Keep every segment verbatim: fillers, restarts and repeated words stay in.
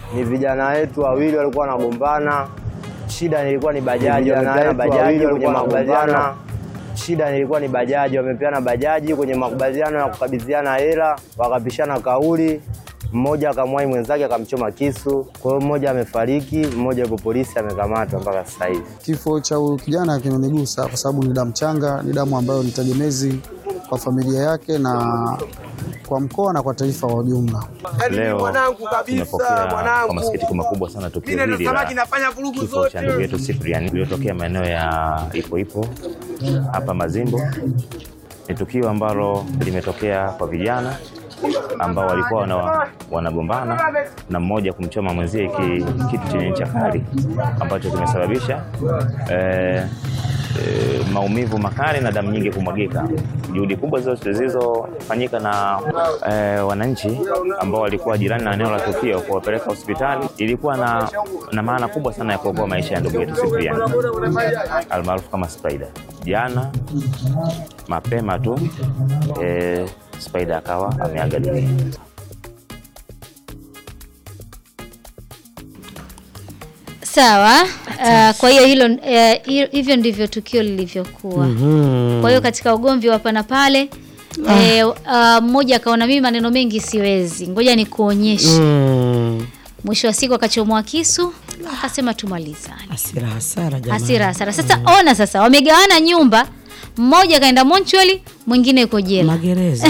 Ni vijana wetu wawili walikuwa wanagombana. Shida nilikuwa ni bajaji, wanapeana bajaji kwenye makubaliano. Shida nilikuwa ni bajaji, wamepeana bajaji kwenye makubaliano ya kukabidhiana hela, wakapishana kauli. Mmoja akamwai mwenzake akamchoma kisu. Kwa hiyo mmoja amefariki, mmoja yuko polisi amekamatwa mpaka sasa hivi. Kifo cha kijana kimenigusa kwa sababu ni damu changa, ni damu ambayo ni tegemezi kwa familia yake na kwa mkoa na kwa taifa kwa ujumla. Leo tumepokea kwa masikitiko makubwa sana tukio hili la kifo cha ndugu yetu Cyprian iliyotokea maeneo ya Ipo Ipo hapa Mazimbo. Ni tukio ambalo limetokea kwa vijana ambao walikuwa wana, wanagombana na mmoja kumchoma mwenzie ki, kitu chenye ncha kali ambacho kimesababisha eh, E, maumivu makali na damu nyingi kumwagika. Juhudi kubwa zote zilizofanyika na e, wananchi ambao walikuwa jirani na eneo la tukio kuwapeleka hospitali ilikuwa na, na maana kubwa sana ya kuokoa maisha ya ndugu yetu Cyprian almaarufu kama Spider. Jana mapema tu e, Spider akawa ameaga dunia. Sawa, uh, kwa hiyo hilo uh, hivyo ndivyo tukio lilivyokuwa. Mm-hmm. Kwa hiyo katika ugomvi hapa na pale ah. eh, uh, mmoja akaona mimi maneno mengi siwezi, ngoja nikuonyeshe. Mm. Mwisho wa siku akachomwa kisu, akasema tumalizane. Hasira hasara jamani. Hasira hasara. Sasa mm. ona sasa wamegawana nyumba, mmoja kaenda Montreal, mwingine yuko jela. Magereza.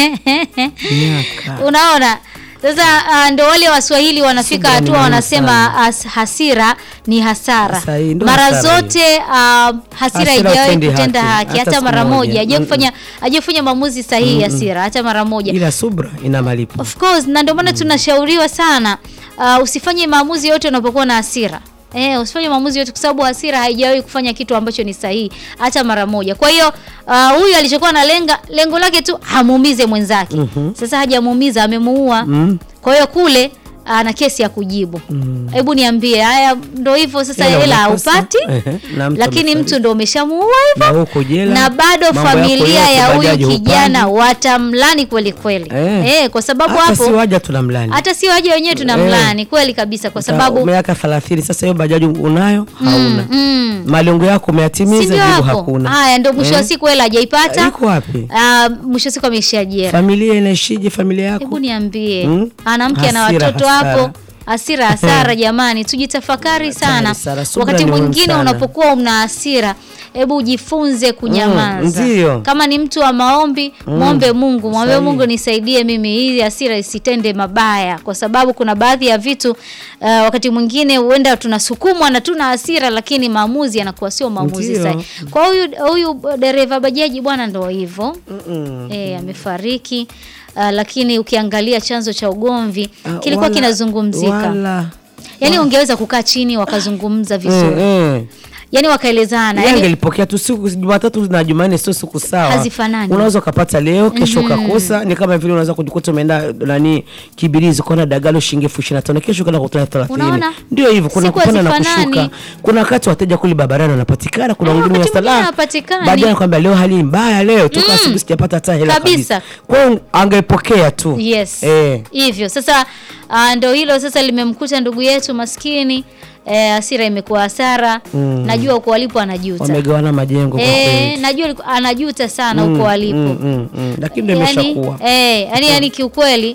Unaona? Sasa uh, ndio wale Waswahili wanafika hatua wanasema as, hasira ni hasara. Mara zote uh, hasira haijawahi kutenda haki, haki hata mara moja. Hajafanya hajafanya maamuzi sahihi mm-hmm. hasira hata mara moja. Ila subra ina malipo. Of course, na ndio maana mm. tunashauriwa sana uh, usifanye maamuzi yote unapokuwa na hasira. Eh, usifanye maamuzi yote kwa sababu hasira haijawahi kufanya kitu ambacho ni sahihi hata mara moja. Kwa hiyo huyu uh, alichokuwa na lenga lengo lake tu hamuumize mwenzake. Mm-hmm. Sasa hajamuumiza, amemuua. Mm. Kwa hiyo kule ana kesi ya kujibu. Hebu mm. niambie, haya ndio hivyo sasa hela haupati. Lakini mtu ndio umeshamuua hivyo. Na, na bado familia ya huyu kijana watamlani kweli kweli. Eh, eh kwa sababu hapo hata si waje tunamlani. Hata si waje wenyewe tunamlani eh. kweli kabisa kwa sababu miaka thelathini sasa hiyo bajaji unayo hauna. Mm, mm. Malengo yako umeyatimiza jibu hakuna. Haya ndio mwisho wa eh. siku hela hajaipata. Iko wapi? Ah, mwisho wa siku ameshajera. Familia inaishije familia yako? Hebu niambie. Mm? Ana mke ana watoto hapo. Hasira hasara jamani, tujitafakari sana. Wakati mwingine unapokuwa una hasira, hebu ujifunze kunyamaza. Mm, kama ni mtu wa maombi, mm. muombe Mungu, mwambie Mungu nisaidie mimi hii hasira isitende mabaya, kwa sababu kuna baadhi ya vitu uh, wakati mwingine huenda tunasukumwa na tuna hasira lakini maamuzi yanakuwa sio maamuzi sahihi. Kwa huyu huyu dereva bajaji bwana ndio hivyo. Mm, eh amefariki. Uh, lakini ukiangalia chanzo cha ugomvi uh, kilikuwa kinazungumzika. Yaani ungeweza kukaa chini wakazungumza vizuri. Mm, mm. Yaani wakaelezana. Yaani ngelipokea tu siku Jumatatu na Jumanne sio siku sawa. Hazifanani. Unaweza kupata leo kesho mm-hmm. ukakosa. Ni kama vile unaweza kujikuta umeenda nani Kibirizi kuna dagalo shilingi elfu ishirini na tano kesho kana kutoa thelathini. Ndio hivyo kuna kupanda na kushuka. Kuna wakati wateja kule barabarani wanapatikana, kuna wengine wa salama. Baadaye anakuambia leo hali mbaya leo toka mm. asubuhi sijapata hata hela kabisa. Kwa hiyo angepokea tu. Yes. Eh. Hivyo sasa uh, ndio hilo sasa limemkuta ndugu yetu maskini. Eh, hasira imekuwa hasara. Mm. Najua uko walipo anajuta. Wamegawana majengo kwa kweli. Eh, najua anajuta sana mm, uko walipo. Mm, mm, mm. Lakini ndio imeshakuwa. Eh, yani yani kiukweli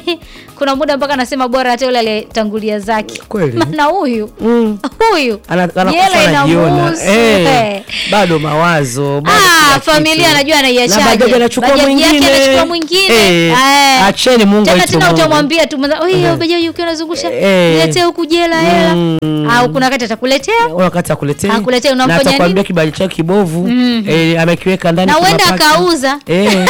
kuna muda mpaka anasema bora hata yule aliyetangulia zake. Kweli. Maana huyu mm. huyu anakufa anajiona. Eh, bado mawazo, bado ah, familia anajua anaiachaje. Na baadaye anachukua mwingine. Anachukua mwingine. Eh, acheni Mungu aitu. Tena utamwambia tu, "Wewe bajaji ukiwa unazungusha, niletee huku jela hela." Mm. Au kuna wakati atakuletea? Kuna wakati atakuletea. Akuletea unamfanya nini? Na atakwambia kibaji chake kibovu, mm-hmm. eh amekiweka ndani kwa mapaki. Na uenda akauza.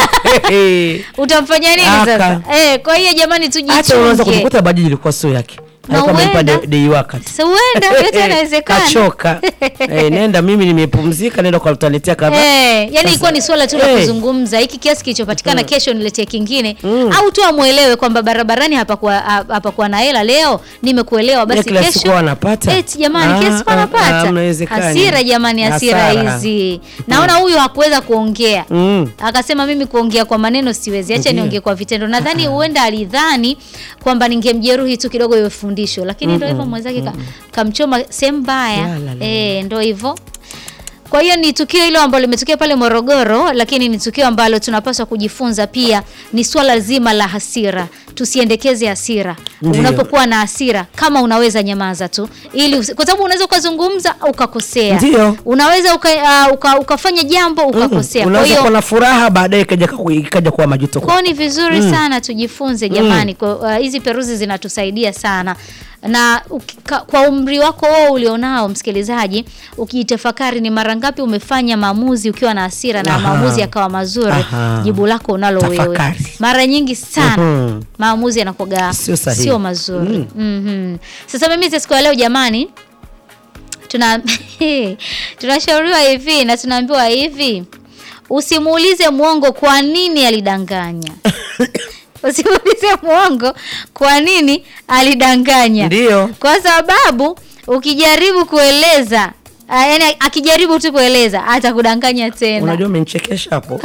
Eh. Utamfanya nini sasa? Eh, kwa hiyo jamani tujichunge. Hata unaweza kukuta bajaji ilikuwa sio yake. Alikuwa amempa dei wakati. Sasa uenda yote inawezekana. Kachoka. Eh, nenda mimi nimepumzika nenda kwa utaniletea kadhaa. Eh, yani ilikuwa ni swala tu la hey. kuzungumza. Hiki kiasi kilichopatikana mm. kesho niletee kingine mm. au tu amuelewe kwamba barabarani hapa kwa hapa kwa na hela leo nimekuelewa basi ya kesho. Anapata. Eh, jamani ah, kesho anapata. Ah, hasira jamani hasira hizi. Naona huyu hakuweza kuongea. Mm. Akasema mimi kuongea kwa maneno siwezi. Acha niongee kwa vitendo. Nadhani huenda alidhani kwamba ningemjeruhi tu kidogo yeye mafundisho, lakini ndio hivyo mwenzake ka, kamchoma sehemu mbaya. Eh, ndio hivyo. Kwa hiyo ni tukio hilo ambalo limetokea pale Morogoro, lakini ni tukio ambalo tunapaswa kujifunza pia ni swala zima la hasira. Tusiendekeze hasira. Unapokuwa na hasira, kama unaweza nyamaza tu, ili kwa sababu unaweza kuzungumza ukakosea. Ndiyo. Unaweza uka, uh, uka, ukafanya jambo ukakosea. Mm, unaweza kuwa na furaha baadaye kaja kaja kuwa majuto. Kwa ni vizuri mm. sana tujifunze jamani. Mm. Kwa hizi uh, peruzi zinatusaidia sana. Na ukika, kwa umri wako wewe ulionao msikilizaji, ukijitafakari ni mara ngapi umefanya maamuzi ukiwa na hasira na maamuzi yakawa mazuri. Aha. Jibu lako unalo wewe. Mara nyingi sana mm-hmm. maamuzi yanakuwa sio, sio mazuri. Mm. Mm-hmm. Sasa mimi siku ya leo jamani tuna tunashauriwa hivi na tunaambiwa hivi, usimuulize muongo kwa nini alidanganya. Usimuulize muongo kwa nini alidanganya. Ndio. Kwa sababu ukijaribu kueleza, yaani akijaribu tu kueleza atakudanganya tena. Unajua umenichekesha hapo.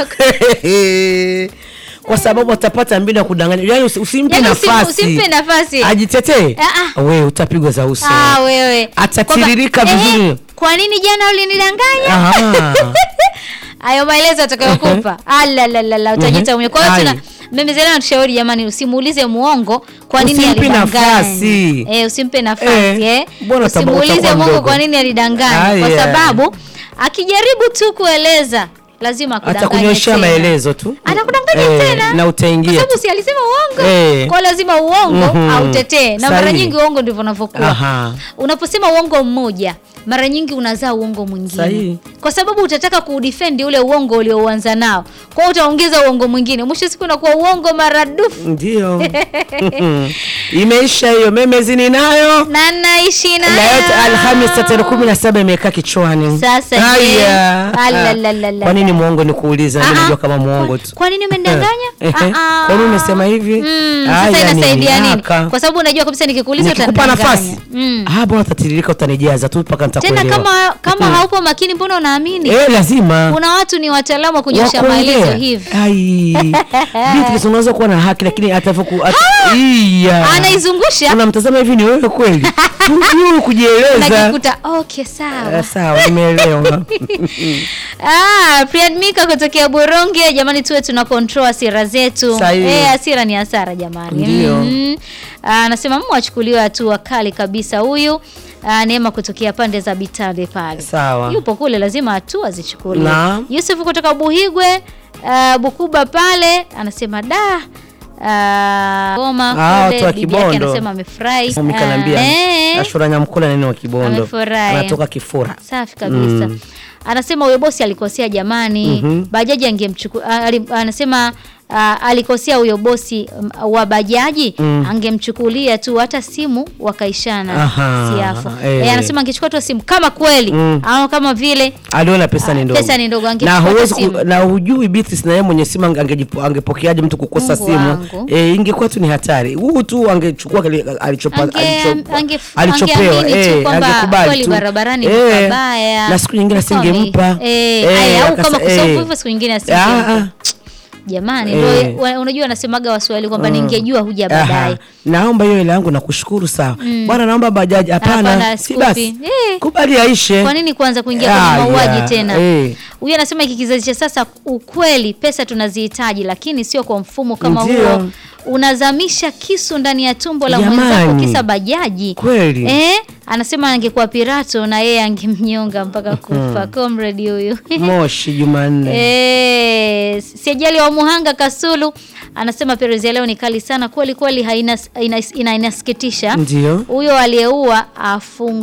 Kwa sababu atapata mbinu ya kudanganya. Yaani usimpe yani nafasi. Usimpe nafasi. Ajitetee. Wewe utapigwa za uso. Ah wewe. Atatiririka vizuri. Eh, kwa nini jana ulinidanganya? Aha. Hayo maelezo atakayokupa. Ala la la la utajita mwenyewe. Kwa hiyo tuna mimi zile natushauri jamani, usimuulize muongo kwa nini alidanganya. Eh, usimpe nafasi eh. Usimuulize muongo kwa nini alidanganya kwa sababu akijaribu tu kueleza lazima akudanganye. Atakunyosha maelezo tu. Anakudanganya eh, tena. Na utaingia. Kwa sababu si alisema uongo. Eh. Kwa lazima uongo mm-hmm. autetee. Na mara nyingi uongo ndivyo unavyokuwa. Unaposema uongo mmoja, mara nyingi unazaa uongo mwingine. Sahi. Kwa sababu utataka kuudefend ule uongo ulioanza nao. Kwa hiyo utaongeza uongo mwingine. Mwisho siku unakuwa uongo maradufu. Ndio. Imeisha hiyo, memezi ninayo. Na naishi nayo. Na yote Alhamisi tarehe kumi na saba imekaa kichwani. Sasa je. Alalalala. Kwa nini muongo ni kuuliza? Mimi najua kama muongo tu. Kwa nini umendanganya? Ah. Kwa nini umesema hivi? Mm, sasa inasaidia nini? Kwa sababu unajua kabisa nikikuuliza utanipa nafasi. Mm. Ah, bora tatiririka utanijaza tu mpaka nitakuelewa. Tena kama kama mm. haupo makini mbona unaamini? Eh, lazima. Kuna watu ni wataalamu wa kunyosha maelezo hivi. Ai. Vipi unaweza kuwa na haki lakini atavoku iya. Anaizungusha. Unamtazama hivi ni wewe kweli? Hujui kujieleza. Najikuta okay sawa. Sawa, nimeelewa. Ah, Priad Mika kutokea Boronge, jamani tuwe tuna control hasira zetu. Eh, hasira ni hasara jamani. Mm. Anasema mmu achukuliwe hatua kali kabisa huyu. Neema kutokea pande za Bitale pale. Sawa. Yupo kule lazima hatua zichukuliwe. Yusuf kutoka Buhigwe, uh, Bukuba pale anasema da Goma uh, kule bibi yake anasema amefurahi. Umekanambia eh, Ashura Nyamkula neno wa Kibondo. Anatoka Kifura. Safi kabisa. Mm. Anasema huyo bosi alikosea jamani. Mm-hmm. Bajaji angemchukua anasema uh, alikosea huyo bosi um, wa bajaji mm. angemchukulia tu hata simu wakaishana siafu. Eh, eh anasema angechukua tu simu kama kweli mm. au kama vile aliona pesa ni ndogo. Pesa ni ndogo angechukua. Na huwezi na hujui Beatrice na yeye mwenye simu angepokeaje mtu kukosa Mungu simu. Eh, ingekuwa tu ni hatari. Huu tu angechukua alichopata alichopewa eh angekubali tu barabarani eh, mbaya. Na siku nyingine asingempa. Eh, eh au kama kusaufu hivyo siku nyingine asingempa. Jamani ndio eh. Unajua nasemaga Waswahili kwamba mm. ningejua huja baadaye. Naomba hiyo ile yangu nakushukuru sawa. Mm. Bwana naomba bajaji hapana. Si basi. Eh. Kubali aishe. Kwa nini kwanza kuingia kwenye mauaji yeah. tena? Eh. Huyu anasema hiki kizazi cha sasa ukweli pesa tunazihitaji lakini sio kwa mfumo kama huo. Unazamisha kisu ndani ya tumbo la mwenzako kisa bajaji. Kweli. Eh? Anasema angekuwa pirato na yeye angemnyonga mpaka kufa. Comrade huyu. Moshi Jumanne. Eh, sijali wa Muhanga Kasulu anasema peruzi leo ni kali sana kweli kweli haina inasikitisha. Ndio. Huyo aliyeua afunga